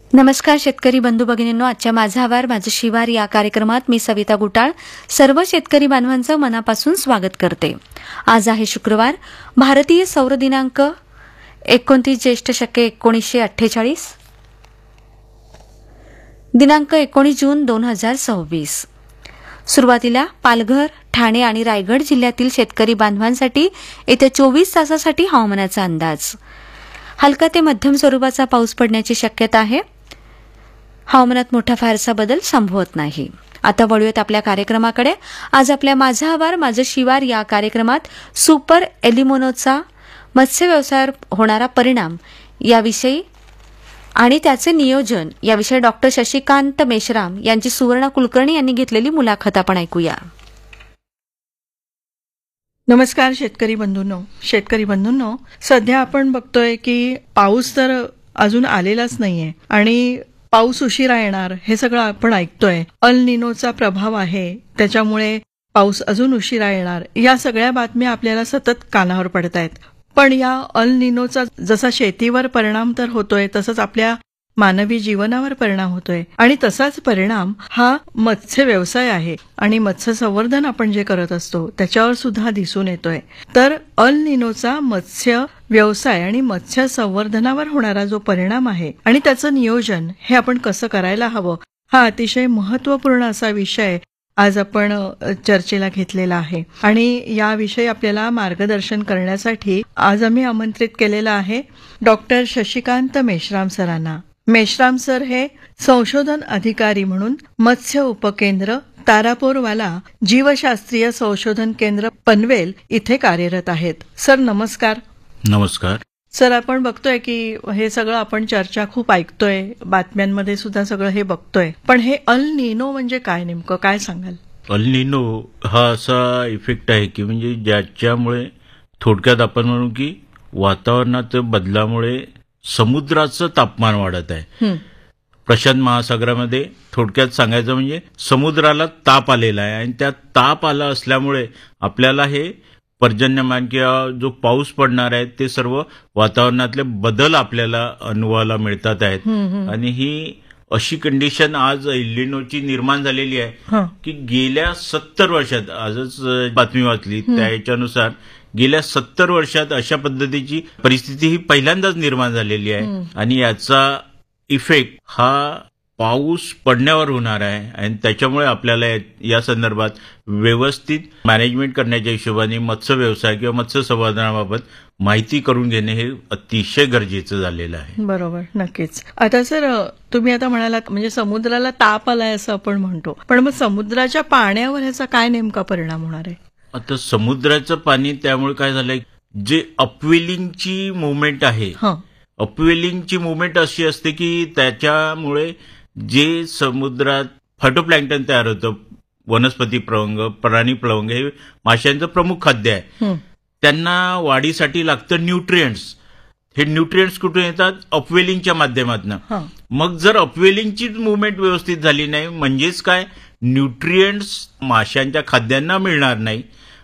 नमस्कार शेतकरी बंधू भगिनींनो, आजच्या माझा आवार माझं शिवार या कार्यक्रमात मी सविता गुटाळ सर्व शेतकरी बांधवांचं मनापासून स्वागत करते. आज आहे शुक्रवार, भारतीय सौर दिनांक 29 ज्येष्ठ शके 1948, दिनांक 19 जून 2026. सुरुवातीला पालघर, ठाणे आणि रायगड जिल्ह्यातील शेतकरी बांधवांसाठी येत्या 24 तासासाठी हवामानाचा अंदाज. हलका ते मध्यम स्वरूपाचा पाऊस पडण्याची शक्यता आहे. हवामानात मोठा फारसा बदल संभवत नाही. आता वळूयात आपल्या कार्यक्रमाकडे. आज आपल्या माझा आवार माझं शिवार या कार्यक्रमात सुपर एलिमोनोचा मत्स्य व्यवसायावर होणारा परिणाम याविषयी आणि त्याचे नियोजन याविषयी डॉक्टर शशिकांत मेश्राम यांची सुवर्ण कुलकर्णी यांनी घेतलेली मुलाखत आपण ऐकूया. नमस्कार शेतकरी बंधूंनो, सध्या आपण बघतोय की पाऊस तर अजून आलेलाच नाहीये आणि पाऊस उशिरा येणार हे सगळं आपण ऐकतोय. अल निनोचा प्रभाव आहे, त्याच्यामुळे पाऊस अजून उशिरा येणार, या सगळ्या बातम्या आपल्याला सतत कानावर पडतायत. पण या अल निनोचा जसा शेतीवर परिणाम तर होतोय, तसंच आपल्या मानवी जीवनावर परिणाम होतोय आणि तसाच परिणाम हा मत्स्य व्यवसाय आहे आणि मत्स्य संवर्धन आपण जे करत असतो त्याच्यावर सुद्धा दिसून येतोय. तर अल निनोचा मत्स्य व्यवसाय आणि मत्स्य संवर्धनावर होणारा जो परिणाम आहे आणि त्याचं नियोजन हे आपण कसं करायला हवं, हा अतिशय महत्वपूर्ण असा विषय आज आपण चर्चेला घेतलेला आहे. आणि याविषयी आपल्याला मार्गदर्शन करण्यासाठी आज आम्ही आमंत्रित केलेलं आहे डॉक्टर शशिकांत मेश्राम सरांना. मेश्राम सर हे संशोधन अधिकारी म्हणून मत्स्य उपकेंद्र तारापोरवाला जीवशास्त्रीय संशोधन केंद्र पनवेल इथे कार्यरत आहेत. सर नमस्कार. नमस्कार सर, आपण बघतोय की हे सगळं आपण चर्चा खूप ऐकतोय, बातम्यांमध्ये सुद्धा सगळं हे बघतोय, पण हे अल निनो म्हणजे काय, नेमकं काय सांगाल? अल निनो हा असा इफेक्ट आहे की म्हणजे ज्याच्यामुळे थोडक्यात आपण म्हणू की वातावरणात बदलामुळे समुद्राचं तापमान वाढत आहे. प्रशांत महासागरामध्ये थोडक्यात सांगायचं म्हणजे समुद्राला ताप आलेला आहे आणि त्या ताप आला असल्यामुळे आपल्याला हे पर्जन्यमान किंवा जो पाऊस पडणार आहे ते सर्व वातावरणातले बदल आपल्याला अनुभवायला मिळतात आहेत. आणि ही अशी कंडिशन आज एल निनोची निर्माण झालेली आहे की गेल्या 70 वर्षात, आजच बातमी वाचली त्याच्यानुसार गेल्या 70 वर्षात अशा पद्धतीची परिस्थिती ही पहिल्यांदाच निर्माण झालेली आहे. आणि याचा इफेक्ट हा पाऊस पडण्यावर होणार आहे आणि त्याच्यामुळे आपल्याला या संदर्भात व्यवस्थित मॅनेजमेंट करण्याच्या हिशोबाने मत्स्य व्यवसाय किंवा मत्स्य संवर्धनाबाबत माहिती करून घेणे हे अतिशय गरजेचं झालेलं आहे. बरोबर, नक्कीच. आता सर, तुम्ही आता म्हणालात म्हणजे समुद्राला ताप आलाय असं आपण म्हणतो, पण मग समुद्राच्या पाण्यावर ह्याचा काय नेमका परिणाम होणार आहे? आता समुद्राचं पाणी त्यामुळे काय झालंय, जे अपवेलिंगची मुवमेंट आहे, अपवेलिंगची मुवमेंट अशी असते की त्याच्यामुळे जे समुद्रात फायटोप्लॅन्क्टन तयार होतं, वनस्पती प्लवंग, प्राणी प्लवंग, हे माशांचं प्रमुख खाद्य आहे. त्यांना वाढीसाठी लागतं न्यूट्रिएंट्स. हे न्यूट्रिएंट्स कुठून येतात? अपवेलिंगच्या माध्यमातून. मग जर अपवेलिंगची मुवमेंट व्यवस्थित झाली नाही, म्हणजेच काय, न्यूट्रिएंट्स माशांच्या खाद्यांना मिळणार नाही,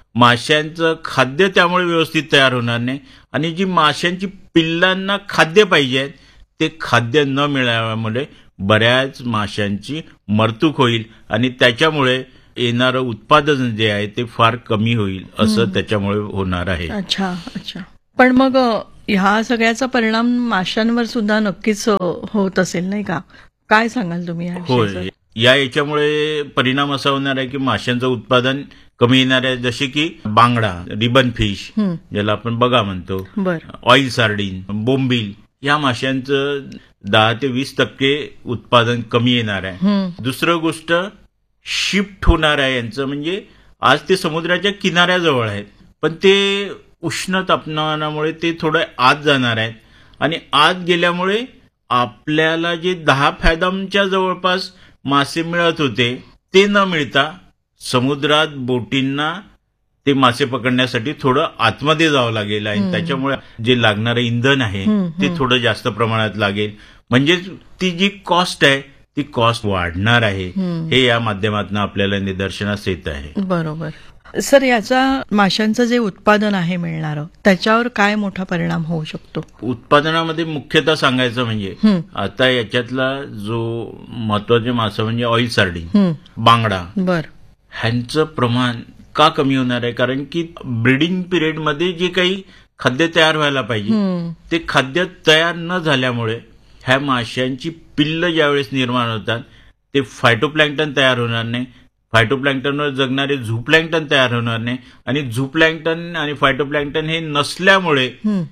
माशांचं खाद्य त्यामुळे व्यवस्थित तयार होणार नाही आणि जी माशांची पिल्लांना खाद्य पाहिजे ते खाद्य न मिळाल्यामुळे बऱ्याच माशांची मरतूक होईल आणि त्याच्यामुळे येणारं उत्पादन जे आहे ते फार कमी होईल, असं त्याच्यामुळे होणार आहे. अच्छा. पण मग ह्या सगळ्याचा परिणाम माशांवर सुद्धा नक्कीच होत असेल, नाही का? काय सांगाल तुम्ही? होय, याच्यामुळे परिणाम असा होणार आहे की माशांचं उत्पादन कमी येणार आहे. जसे की बांगडा, रिबन फिश ज्याला आपण बगा म्हणतो, ऑइल सार्डिन, बोंबील, या माशांचं 10 ते 20% उत्पादन कमी येणार आहे. दुसरं गोष्ट, शिफ्ट होणार आहे यांचं, म्हणजे आज ते समुद्राच्या किनाऱ्याजवळ आहेत पण ते उष्ण तापमानामुळे ते थोडं आत जाणार आहेत आणि आत गेल्यामुळे आपल्याला जे 10 फॅदमच्या जवळपास मासे मिळत होते ते न मिळता समुद्रात बोटींना ते मासे पकडण्यासाठी थोडं आतमध्ये जावं लागेल आणि त्याच्यामुळे जे लागणारं इंधन आहे ते थोडं जास्त प्रमाणात लागेल. म्हणजे ती जी कॉस्ट आहे ती कॉस्ट वाढणार आहे, हे या माध्यमातून आपल्याला निदर्शनास येत आहे. बरोबर. सर, याचा माशांचं जे उत्पादन आहे मिळणारं त्याच्यावर काय मोठा परिणाम होऊ शकतो? उत्पादनामध्ये मुख्यतः सांगायचं म्हणजे आता याच्यातला जो महत्वाचे मासा म्हणजे ऑइल सार्डिन, बांगडा, बर. ह्यांचं प्रमाण का कमी होणार आहे? कारण की ब्रीडिंग पिरियडमध्ये जे काही खाद्य तयार व्हायला पाहिजे ते खाद्य तयार न झाल्यामुळे ह्या माशांची पिल्ल ज्यावेळेस निर्माण होतात ते फायटोप्लॅन्क्टन तयार होणार नाही, फायटोप्लॅन्क्टनवर जगणारे झूप्लॅन्क्टन तयार होणार नाही, आणि झूप्लॅन्क्टन आणि फायटोप्लॅन्क्टन हे नसल्यामुळे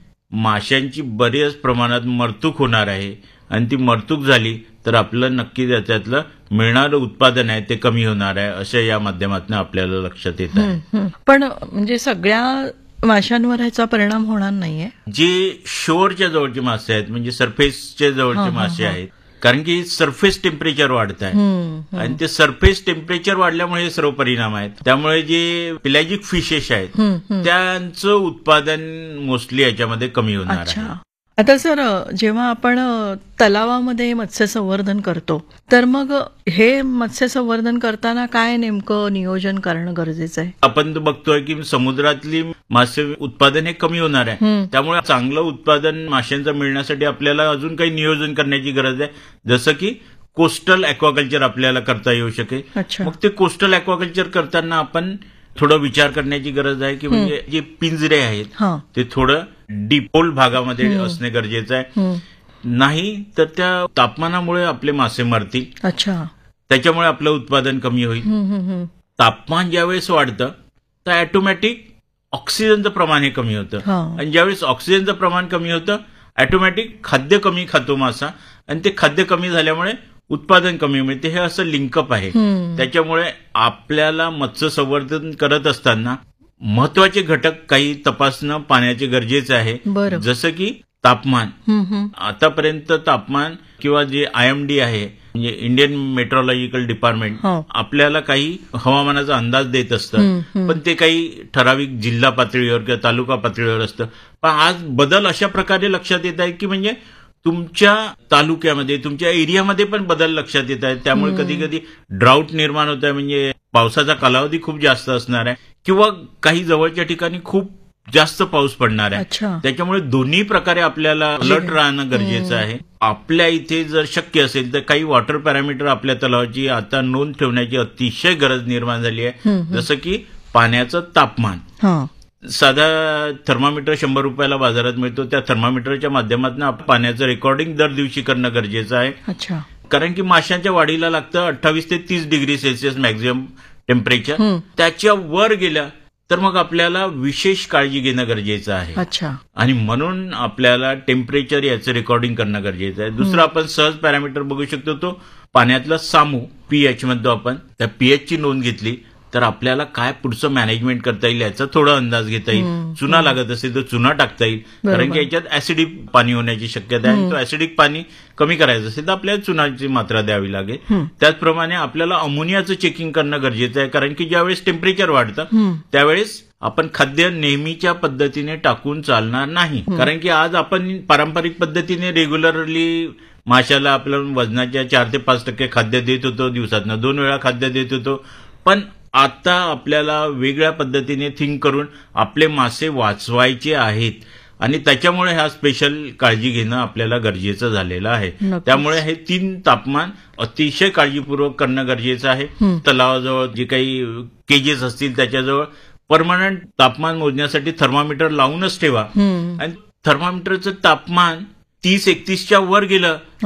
माशांची बऱ्याच प्रमाणात मरतूक होणार आहे, आणि ती मरतूक झाली तर आपलं नक्की त्याच्यातलं मिळणारं उत्पादन आहे ते कमी होणार आहे, असं या माध्यमातून आपल्याला लक्षात येत आहे. पण म्हणजे सगळ्या माशांवर ह्याचा परिणाम होणार नाहीये? जे शोरच्या जवळचे मासे आहेत म्हणजे सरफेसच्या जवळचे मासे आहेत, कारण की सरफेस टेम्परेचर वाढत आहे आणि ते सरफेस टेम्परेचर वाढल्यामुळे हे सर्व परिणाम आहेत. त्यामुळे जे पिलॅजिक फिशेस आहेत त्यांचं उत्पादन मोस्टली याच्यामध्ये कमी होणार आहे. आता सर, जेव्हा आपण तलावामध्ये मत्स्य संवर्धन करतो तर मग हे मत्स्य संवर्धन करताना काय नेमकं नियोजन करणं गरजेचं आहे? आपण बघतोय की समुद्रातली मासे उत्पादन हे कमी होणार आहे, त्यामुळे चांगलं उत्पादन माशांचं मिळण्यासाठी आपल्याला अजून काही नियोजन करण्याची गरज आहे, जसं की कोस्टल ॲक्वाकल्चर आपल्याला करता येऊ शकेल. मग ते कोस्टल ॲक्वाकल्चर करताना आपण थोडं विचार करण्याची गरज आहे की म्हणजे जे पिंजरे आहेत ते थोडं डीपोल भागामध्ये असणे गरजेचं आहे, नाही तर त्या तापमानामुळे आपले मासे मरतील. त्याच्यामुळे आपलं उत्पादन कमी होईल. तापमान ज्यावेळेस वाढतं तर ऑटोमॅटिक ऑक्सिजनचं प्रमाण हे कमी होतं, आणि ज्यावेळेस ऑक्सिजनचं प्रमाण कमी होतं ऑटोमॅटिक खाद्य कमी खातो मासा, आणि ते खाद्य कमी झाल्यामुळे उत्पादन कमी मिळते. हे असं लिंकअप आहे. त्याच्यामुळे आपल्याला मत्स्य संवर्धन करत असताना महत्वाचे घटक काही तपासणं पाण्याचे गरजेचं आहे, जसं की तापमान. आतापर्यंत तापमान किंवा जे IMD आहे म्हणजे इंडियन मेट्रोलॉजिकल डिपार्टमेंट आपल्याला काही हवामानाचा अंदाज देत असतं, पण ते काही ठराविक जिल्हा पातळीवर किंवा तालुका पातळीवर असतं. पण आज बदल अशा प्रकारे लक्षात येत आहे की म्हणजे तुमच्या तालुक्यामध्ये तुमच्या एरियामध्ये पण बदल लक्षात येत आहेत. त्यामुळे कधी कधी ड्राऊट निर्माण होत आहे, म्हणजे पावसाचा कालावधी खूप जास्त असणार आहे, किंवा काही जवळच्या ठिकाणी खूप जास्त पाऊस पडणार आहे. त्याच्यामुळे दोन्ही प्रकारे आपल्याला अलर्ट राहणं गरजेचं आहे. आपल्या इथे जर शक्य असेल तर काही वॉटर पॅरामीटर आपल्या तलावाची आता नोंद ठेवण्याची अतिशय गरज निर्माण झाली आहे, जसं की पाण्याचं तापमान. साधा थर्मामीटर 100 रुपयाला बाजारात मिळतो, त्या थर्मामीटरच्या माध्यमातून पाण्याचं रेकॉर्डिंग दर दिवशी करणं गरजेचं आहे. कारण की माशांच्या वाढीला लागतं 28 ते 30 डिग्री सेल्सिअस मॅक्झिमम टेम्परेचर. त्याच्या वर गेलं तर मग आपल्याला विशेष काळजी घेणं गरजेचं आहे, आणि म्हणून आपल्याला टेम्परेचर याचं रेकॉर्डिंग करणं गरजेचं आहे. दुसरं आपण सहज पॅरामीटर बघू शकतो, तो पाण्यातला सामू pH म्हणतो आपण. त्या pH ची नोंद घेतली तर आपल्याला काय पुढचं मॅनेजमेंट करता येईल याचा थोडा अंदाज घेता येईल. चुना लागत असेल तर चुना टाकता येईल, कारण की याच्यात ऍसिडिक पाणी होण्याची शक्यता आहे, तो ऍसिडिक पाणी कमी करायचं असेल तर आपल्याला चुनाची मात्रा द्यावी लागेल. त्याचप्रमाणे आपल्याला अमोनियाचं चेकिंग करणं गरजेचं आहे, कारण की ज्यावेळेस टेम्परेचर वाढतं त्यावेळेस आपण खाद्य नेहमीच्या पद्धतीने टाकून चालणार नाही. कारण की आज आपण पारंपरिक पद्धतीने रेग्युलरली माशाला आपल्या वजनाच्या 4 ते 5% खाद्य देत होतो, दिवसातनं 2 वेळा खाद्य देत होतो. पण आता आपल्याला वेगळ्या पद्धतीने थिंक करून आपले मासे वाचवायचे आहेत, आणि त्याच्यामुळे ह्या स्पेशल काळजी घेणं आपल्याला गरजेचं झालेलं आहे. त्यामुळे हे 3 तापमान अतिशय काळजीपूर्वक करणं गरजेचं आहे. तलावाजवळ जे काही केजेस असतील त्याच्याजवळ परमनंट तापमान मोजण्यासाठी थर्मामीटर लावूनच ठेवा, आणि थर्मामीटरचं तापमान 30-31च्या वर गेलं